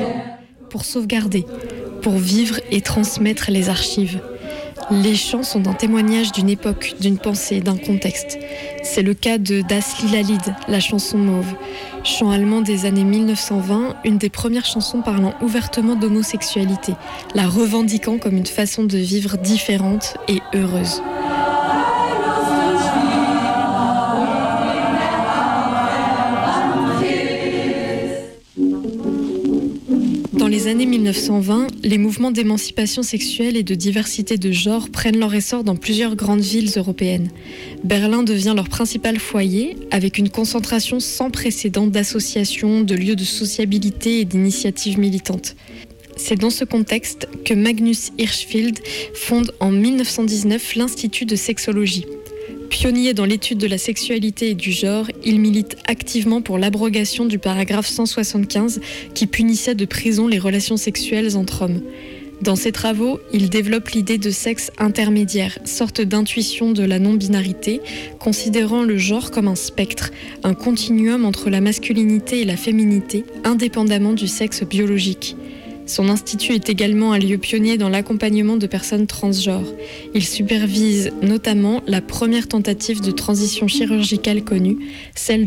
Pour sauvegarder, pour vivre et transmettre les archives. Les chants sont un témoignage d'une époque, d'une pensée, d'un contexte. C'est le cas de Das lila Lied, la chanson mauve. Chant allemand des années 1920, une des premières chansons parlant ouvertement d'homosexualité, la revendiquant comme une façon de vivre différente et heureuse. Dans les années 1920, les mouvements d'émancipation sexuelle et de diversité de genre prennent leur essor dans plusieurs grandes villes européennes. Berlin devient leur principal foyer, avec une concentration sans précédent d'associations, de lieux de sociabilité et d'initiatives militantes. C'est dans ce contexte que Magnus Hirschfeld fonde en 1919 l'Institut de sexologie. Pionnier dans l'étude de la sexualité et du genre, il milite activement pour l'abrogation du paragraphe 175 qui punissait de prison les relations sexuelles entre hommes. Dans ses travaux, il développe l'idée de sexe intermédiaire, sorte d'intuition de la non-binarité, considérant le genre comme un spectre, un continuum entre la masculinité et la féminité, indépendamment du sexe biologique. Son institut est également un lieu pionnier dans l'accompagnement de personnes transgenres. Il supervise notamment la première tentative de transition chirurgicale connue, celle